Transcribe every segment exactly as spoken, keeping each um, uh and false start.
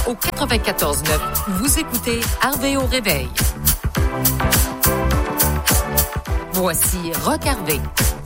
Au quatre-vingt-quatorze neuf, vous écoutez Harvey au réveil. Voici Roch Harvey.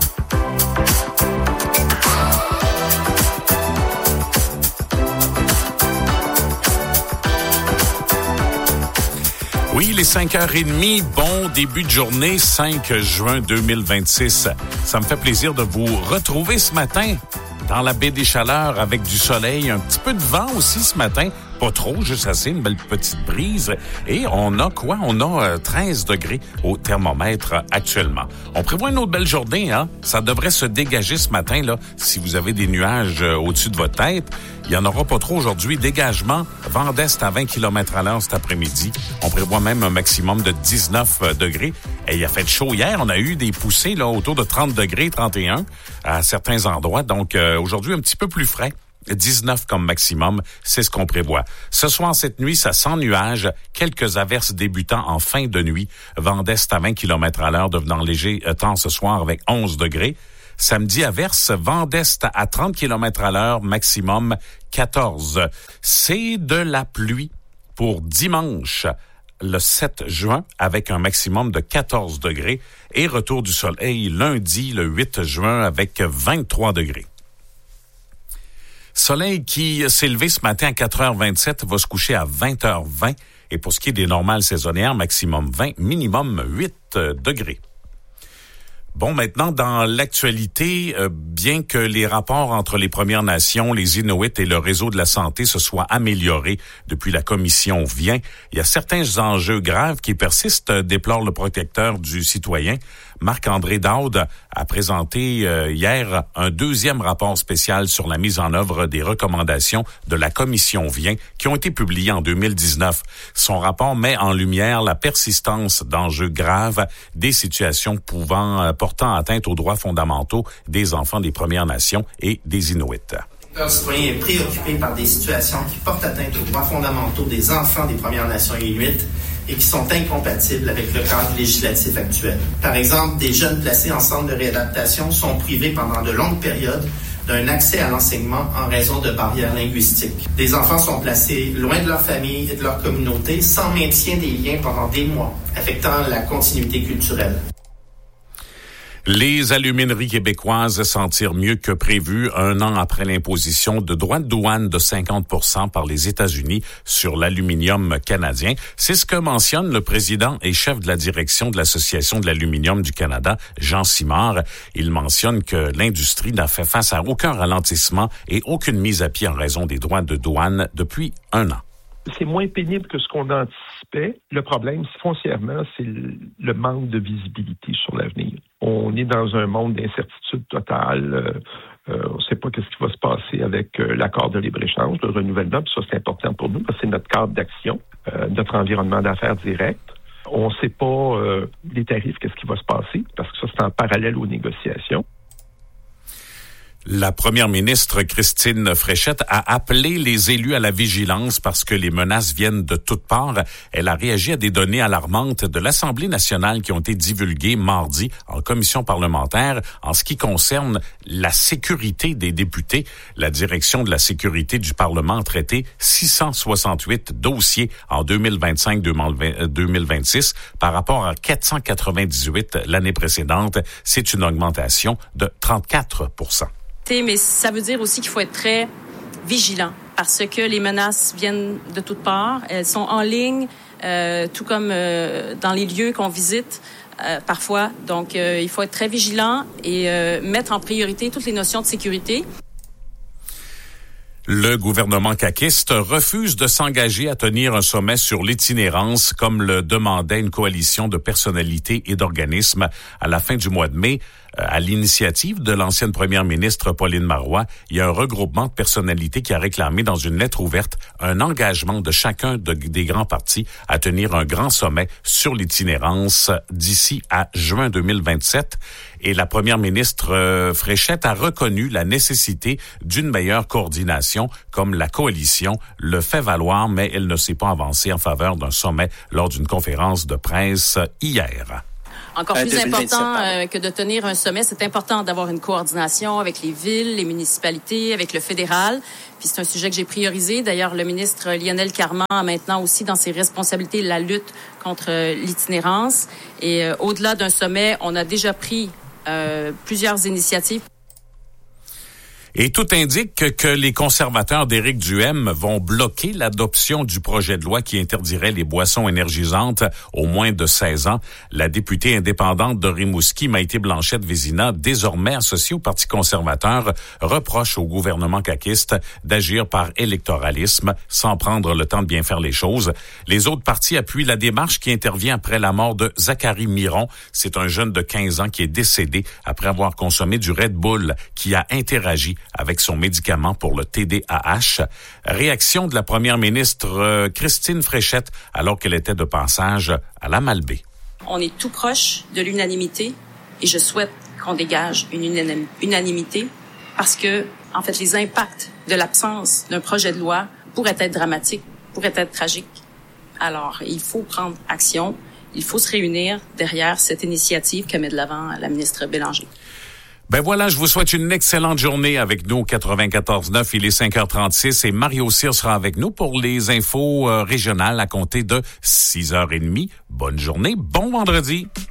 Oui, les cinq heures trente, bon début de journée, cinq juin deux mille vingt-six. Ça me fait plaisir de vous retrouver ce matin dans la baie des Chaleurs avec du soleil, un petit peu de vent aussi ce matin. Pas trop, juste assez, une belle petite brise. Et on a quoi? On a euh, treize degrés au thermomètre actuellement. On prévoit une autre belle journée, hein? Ça devrait se dégager ce matin, là. Si vous avez des nuages euh, au-dessus de votre tête, il y en aura pas trop aujourd'hui. Dégagement, vent d'est à vingt kilomètres à l'heure cet après-midi. On prévoit même un maximum de dix-neuf degrés. Et il a fait chaud hier. On a eu des poussées, là, autour de trente degrés, trente et un à certains endroits. Donc, euh, aujourd'hui, un petit peu plus frais. dix-neuf comme maximum, c'est ce qu'on prévoit. Ce soir, cette nuit, ça sent nuage, quelques averses débutant en fin de nuit, vent d'est à vingt kilomètres à l'heure, devenant léger temps ce soir avec onze degrés. Samedi, averse, vent d'est à trente kilomètres à l'heure, maximum quatorze. C'est de la pluie pour dimanche, le sept juin, avec un maximum de quatorze degrés, et retour du soleil lundi, le huit juin, avec vingt-trois degrés. Soleil qui s'est levé ce matin à quatre heures vingt-sept va se coucher à vingt heures vingt. Et pour ce qui est des normales saisonnières, maximum vingt, minimum huit degrés. Bon, maintenant, dans l'actualité, euh, bien que les rapports entre les Premières Nations, les Inuits et le réseau de la santé se soient améliorés depuis la commission Vien, il y a certains enjeux graves qui persistent, déplore le protecteur du citoyen. Marc-André Daude a présenté euh, hier un deuxième rapport spécial sur la mise en œuvre des recommandations de la commission Vien qui ont été publiées en deux mille dix-neuf. Son rapport met en lumière la persistance d'enjeux graves, des situations pouvant euh, portant atteinte aux droits fondamentaux des enfants des Premières Nations et des Inuits. Le citoyen est préoccupé par des situations qui portent atteinte aux droits fondamentaux des enfants des Premières Nations et Inuits et qui sont incompatibles avec le cadre législatif actuel. Par exemple, des jeunes placés en centre de réadaptation sont privés pendant de longues périodes d'un accès à l'enseignement en raison de barrières linguistiques. Des enfants sont placés loin de leur famille et de leur communauté sans maintien des liens pendant des mois, affectant la continuité culturelle. Les alumineries québécoises s'en tirent mieux que prévu un an après l'imposition de droits de douane de cinquante pour cent par les États-Unis sur l'aluminium canadien. C'est ce que mentionne le président et chef de la direction de l'Association de l'aluminium du Canada, Jean Simard. Il mentionne que l'industrie n'a fait face à aucun ralentissement et aucune mise à pied en raison des droits de douane depuis un an. C'est moins pénible que ce qu'on anticipait. Le problème, foncièrement, c'est le manque de visibilité sur l'avenir. On est dans un monde d'incertitude totale. Euh, euh, on ne sait pas qu'est-ce qui va se passer avec euh, l'accord de libre-échange, le renouvellement. Puis ça, c'est important pour nous parce que c'est notre cadre d'action, euh, notre environnement d'affaires direct. On ne sait pas euh, les tarifs, qu'est-ce qui va se passer parce que ça, c'est en parallèle aux négociations. La première ministre Christine Fréchette a appelé les élus à la vigilance parce que les menaces viennent de toutes parts. Elle a réagi à des données alarmantes de l'Assemblée nationale qui ont été divulguées mardi en commission parlementaire en ce qui concerne la sécurité des députés. La direction de la sécurité du Parlement a traité six cent soixante-huit dossiers en deux mille vingt-cinq deux mille vingt-six par rapport à quatre cent quatre-vingt-dix-huit l'année précédente. C'est une augmentation de trente-quatre pour cent. Mais ça veut dire aussi qu'il faut être très vigilant parce que les menaces viennent de toutes parts. Elles sont en ligne, euh, tout comme euh, dans les lieux qu'on visite euh, parfois. Donc, euh, il faut être très vigilant et euh, mettre en priorité toutes les notions de sécurité. Le gouvernement caquiste refuse de s'engager à tenir un sommet sur l'itinérance comme le demandait une coalition de personnalités et d'organismes à la fin du mois de mai. À l'initiative de l'ancienne première ministre Pauline Marois, il y a un regroupement de personnalités qui a réclamé dans une lettre ouverte un engagement de chacun de, des grands partis à tenir un grand sommet sur l'itinérance d'ici à juin deux mille vingt-sept. Et la première ministre euh, Fréchette a reconnu la nécessité d'une meilleure coordination comme la coalition le fait valoir, mais elle ne s'est pas avancée en faveur d'un sommet lors d'une conférence de presse hier. Encore plus important euh, que de tenir un sommet, c'est important d'avoir une coordination avec les villes, les municipalités, avec le fédéral. Puis c'est un sujet que j'ai priorisé. D'ailleurs, le ministre Lionel Carman a maintenant aussi dans ses responsabilités la lutte contre euh, l'itinérance. Et euh, au-delà d'un sommet, on a déjà pris euh, plusieurs initiatives. Et tout indique que, que les conservateurs d'Éric Duhem vont bloquer l'adoption du projet de loi qui interdirait les boissons énergisantes aux moins de seize ans. La députée indépendante de Rimouski, Maïté Blanchette-Vézina, désormais associée au Parti conservateur, reproche au gouvernement caquiste d'agir par électoralisme sans prendre le temps de bien faire les choses. Les autres partis appuient la démarche qui intervient après la mort de Zachary Miron. C'est un jeune de quinze ans qui est décédé après avoir consommé du Red Bull qui a interagi avec son médicament pour le T D A H. Réaction de la première ministre euh, Christine Fréchette alors qu'elle était de passage à la Malbaie. On est tout proche de l'unanimité et je souhaite qu'on dégage une unanim- unanimité parce que, en fait, les impacts de l'absence d'un projet de loi pourraient être dramatiques, pourraient être tragiques. Alors, il faut prendre action. Il faut se réunir derrière cette initiative que met de l'avant la ministre Bélanger. Ben voilà, je vous souhaite une excellente journée avec nous au quatre-vingt-quatorze neuf. Il est cinq heures trente-six et Mario Cyr sera avec nous pour les infos euh, régionales à compter de six heures trente. Bonne journée, bon vendredi.